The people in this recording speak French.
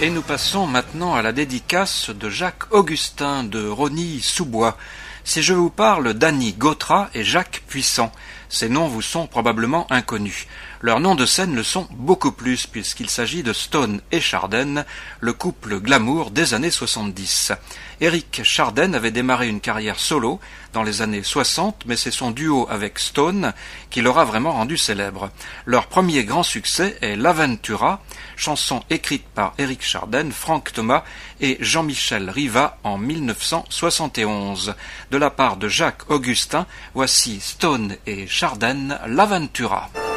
Et nous passons maintenant à la dédicace de Jacques Augustin de Rosny-sous-Bois. Si je vous parle d'Annie Gautra et Jacques Puissant, ces noms vous sont probablement inconnus. Leurs noms de scène le sont beaucoup plus, puisqu'il s'agit de Stone et Chardin, le couple glamour des années 70. Eric Chardin avait démarré une carrière solo dans les années 60, mais c'est son duo avec Stone qui l'aura vraiment rendu célèbre. Leur premier grand succès est L'Aventura, chanson écrite par Eric Chardin, Franck Thomas et Jean-Michel Riva en 1971. De la part de Jacques Augustin, voici Stone et Chardin, L'Aventura.